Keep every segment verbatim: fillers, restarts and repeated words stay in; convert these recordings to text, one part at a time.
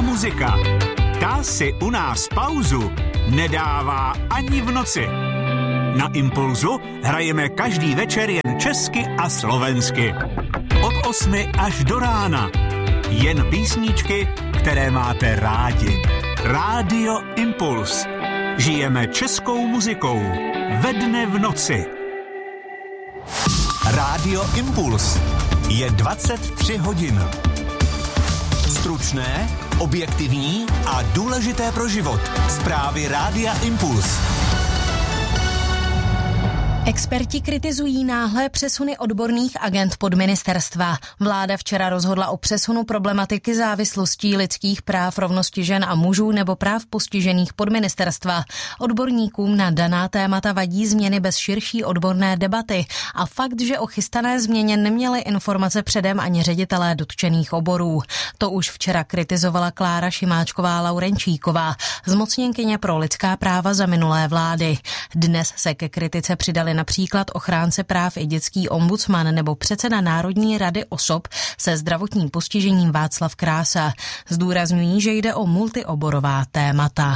česká muzika. Ta si u nás pauzu nedává ani v noci. Na Impulzu hrajeme každý večer jen česky a slovensky. Od osmi až do rána. Jen písničky, které máte rádi. Rádio Impuls. Žijeme českou muzikou. Ve dne v noci. Rádio Impuls. Je dvacet tři hodin. Stručné, objektivní a důležité pro život. Zprávy Rádia Impuls. Experti kritizují náhlé přesuny odborných agend pod ministerstva. Vláda včera rozhodla o přesunu problematiky závislostí, lidských práv, rovnosti žen a mužů nebo práv postižených pod ministerstva. Odborníkům na daná témata vadí změny bez širší odborné debaty a fakt, že o chystané změně neměli informace předem ani ředitelé dotčených oborů. To už včera kritizovala Klára Šimáčková-Laurenčíková, zmocněnkyně pro lidská práva za minulé vlády. Dnes se ke kritice přidali například ochránce práv i dětský ombudsman nebo předseda Národní rady osob se zdravotním postižením Václav Krása. Zdůrazňují, že jde o multioborová témata.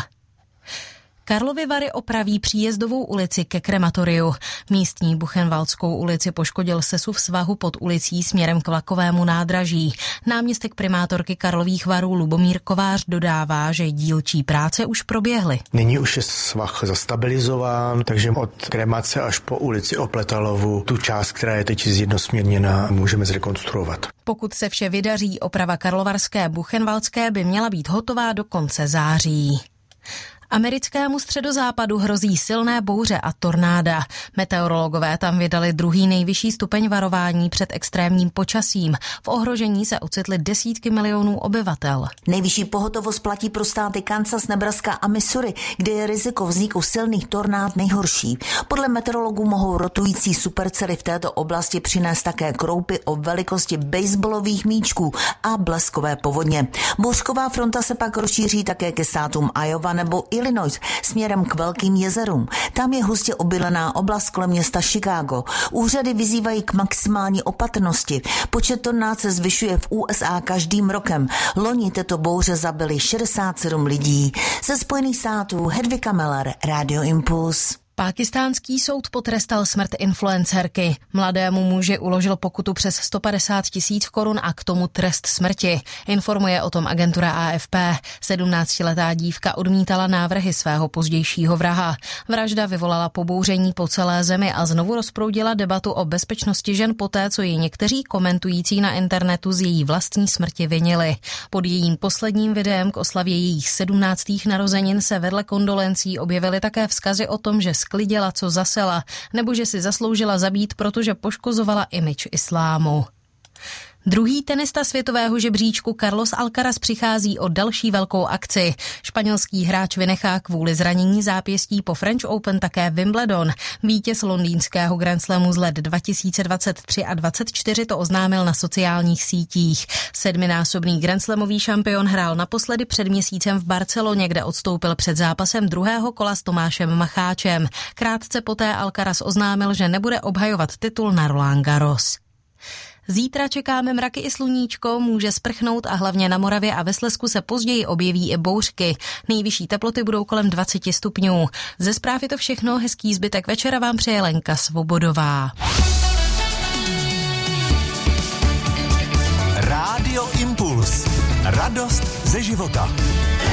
Karlovy Vary opraví příjezdovou ulici ke krematoriu. Místní Buchenwaldskou ulici poškodil sesuv svahu pod ulicí směrem k vlakovému nádraží. Náměstek primátorky Karlových Varů Lubomír Kovář dodává, že dílčí práce už proběhly. Nyní už je svah zastabilizován, takže od kremace až po ulici Opletalovu tu část, která je teď zjednosměrněná, můžeme zrekonstruovat. Pokud se vše vydaří, oprava karlovarské Buchenwaldské by měla být hotová do konce září. Americkému středozápadu hrozí silné bouře a tornáda. Meteorologové tam vydali druhý nejvyšší stupeň varování před extrémním počasím. V ohrožení se ocitly desítky milionů obyvatel. Nejvyšší pohotovost platí pro státy Kansas, Nebraska a Missouri, kde je riziko vzniku silných tornád nejhorší. Podle meteorologů mohou rotující supercely v této oblasti přinést také kroupy o velikosti baseballových míčků a bleskové povodně. Bouřková fronta se pak rozšíří také ke státům Iowa nebo Illinois směrem k Velkým jezerům. Tam je hustě obylená oblast kolem města Chicago. Úřady vyzývají k maximální opatrnosti. Počet tornád se zvyšuje v U S A každým rokem. Loni této bouře zabili šedesát sedm lidí. Ze Spojených států Hedvika Meller, Radio Impuls. Pákistánský soud potrestal smrt influencerky. Mladému muži uložil pokutu přes sto padesát tisíc korun a k tomu trest smrti. Informuje o tom agentura A F P. sedmnáctiletá dívka odmítala návrhy svého pozdějšího vraha. Vražda vyvolala pobouření po celé zemi a znovu rozproudila debatu o bezpečnosti žen poté, co ji někteří komentující na internetu z její vlastní smrti vinili. Pod jejím posledním videem k oslavě jejích sedmnáctých narozenin se vedle kondolencí objevily také vzkazy o tom, že sklidila, co zasela, nebo že si zasloužila zabít, protože poškozovala image islámu. Druhý tenista světového žebříčku Carlos Alcaraz přichází o další velkou akci. Španělský hráč vynechá kvůli zranění zápěstí po French Open také Wimbledon. Vítěz londýnského Grand Slamu z let dva tisíce dvacet tři a dvacet čtyři to oznámil na sociálních sítích. Sedminásobný Grand Slamový šampion hrál naposledy před měsícem v Barceloně, kde odstoupil před zápasem druhého kola s Tomášem Macháčem. Krátce poté Alcaraz oznámil, že nebude obhajovat titul na Roland Garros. Zítra čekáme mraky i sluníčko, může sprchnout a hlavně na Moravě a ve Slezsku se později objeví i bouřky. Nejvyšší teploty budou kolem dvacet stupňů. Ze zpráv je to všechno, hezký zbytek večera vám přeje Lenka Svobodová. Rádio Impuls. Radost ze života.